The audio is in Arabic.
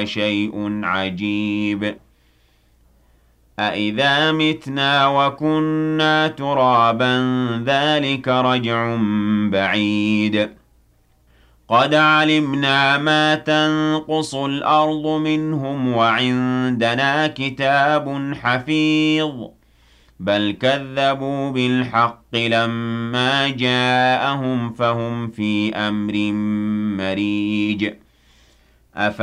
شيء عجيب أإذا متنا وكنا ترابا ذلك رجع بعيد قد علمنا ما تنقص الأرض منهم وعندنا كتاب حفيظ بل كذبوا بالحق لما جاءهم فهم في أمر مريج